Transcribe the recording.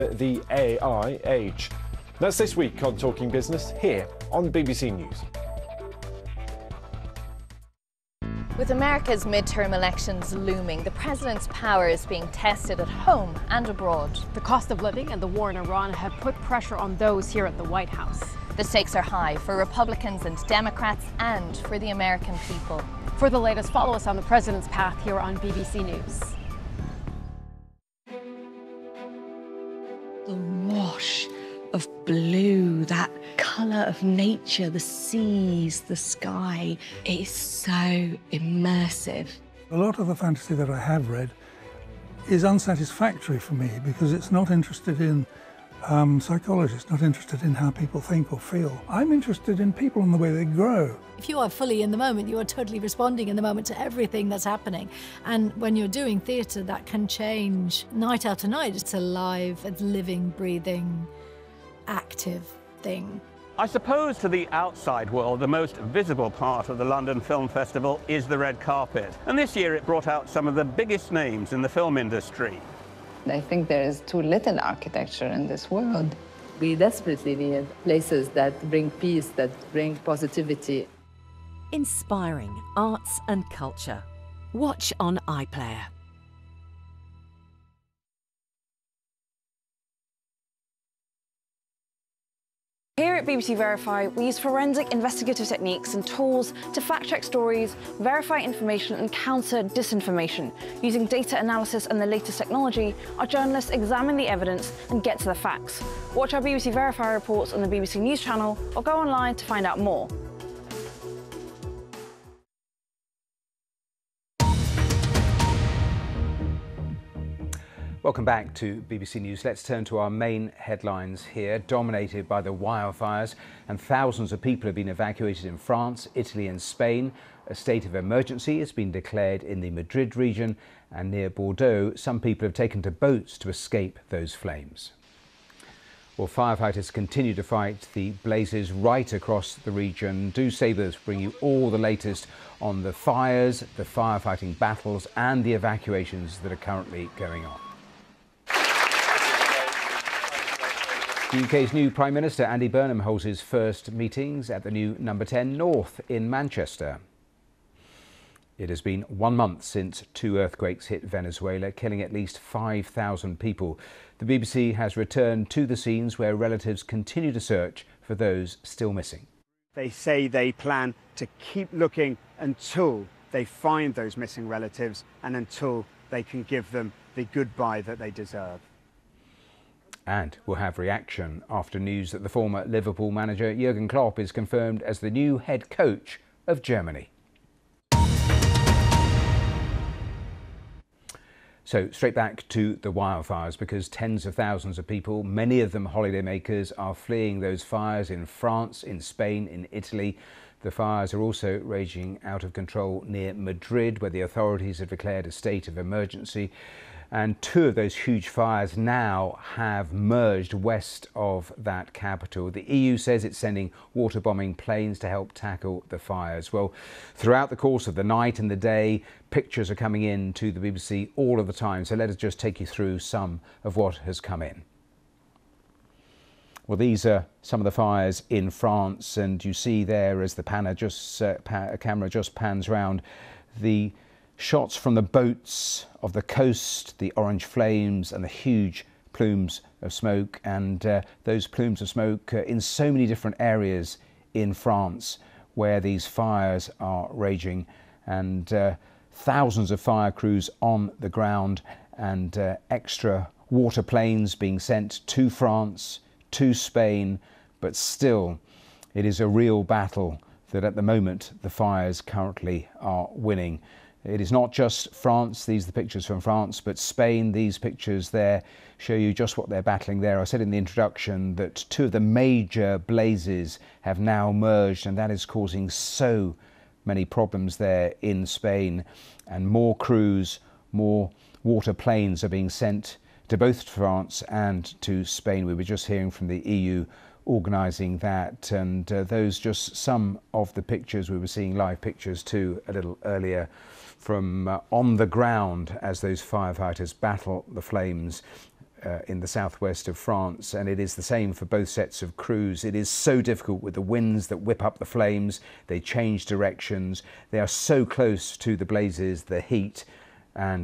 The AI age. That's this week on Talking Business here on BBC News. With America's midterm elections looming, the president's power is being tested at home and abroad. The cost of living and the war in Iran have put pressure on those here at the White House. The stakes are high for Republicans and Democrats and for the American people. For the latest, follow us on the president's path here on BBC News. The wash of blue, that colour of nature, the seas, the sky, it is so immersive. A lot of the fantasy that I have read is unsatisfactory for me because it's not interested in psychology, it's not interested in how people think or feel. I'm interested in people and the way they grow. If you are fully in the moment, you are totally responding in the moment to everything that's happening. And when you're doing theatre, that can change night after night. It's a live, a living, breathing, active thing. I suppose to the outside world, the most visible part of the London Film Festival is the red carpet. And this year it brought out some of the biggest names in the film industry. I think there is too little architecture in this world. We desperately need places that bring peace, that bring positivity. Inspiring arts and culture. Watch on iPlayer. Here at BBC Verify, we use forensic investigative techniques and tools to fact-check stories, verify information and counter disinformation. Using data analysis and the latest technology, our journalists examine the evidence and get to the facts. Watch our BBC Verify reports on the BBC News channel or go online to find out more. Welcome back to BBC News. Let's turn to our main headlines here, dominated by the wildfires, and thousands of people have been evacuated in France, Italy and Spain. A state of emergency has been declared in the Madrid region, and near Bordeaux, some people have taken to boats to escape those flames. Well, firefighters continue to fight the blazes right across the region. Do stay with us, bring you all the latest on the fires, the firefighting battles and the evacuations that are currently going on. The UK's new Prime Minister, Andy Burnham, holds his first meetings at the new Number 10 North in Manchester. It has been 1 month since 2 earthquakes hit Venezuela, killing at least 5,000 people. The BBC has returned to the scenes where relatives continue to search for those still missing. They say they plan to keep looking until they find those missing relatives and until they can give them the goodbye that they deserve. And we'll have reaction after news that the former Liverpool manager Jurgen Klopp is confirmed as the new head coach of Germany. So straight back to the wildfires, because tens of thousands of people, many of them holidaymakers, are fleeing those fires in France, in Spain, in Italy. The fires are also raging out of control near Madrid, where the authorities have declared a state of emergency. And 2 of those huge fires now have merged west of that capital. The EU says it's sending water-bombing planes to help tackle the fires. Well, throughout the course of the night and the day, pictures are coming in to the BBC all of the time. So let us just take you through some of what has come in. Well, these are some of the fires in France, and you see there as the camera just pans round, the shots from the boats of the coast, the orange flames and the huge plumes of smoke, and those plumes of smoke in so many different areas in France where these fires are raging, and thousands of fire crews on the ground and extra water planes being sent to France, to Spain, but still it is a real battle that at the moment the fires currently are winning. It is not just France, these are the pictures from France, but Spain. These pictures there show you just what they're battling there. I said in the introduction that 2 of the major blazes have now merged, and that is causing so many problems there in Spain. And more crews, more water planes are being sent to both France and to Spain. We were just hearing from the EU organising that, and those just some of the pictures. We were seeing live pictures too a little earlier from on the ground as those firefighters battle the flames. in the southwest of France, and it is the same for both sets of crews. It is so difficult with the winds that whip up the flames. They change directions. They are so close to the blazes, the heat, and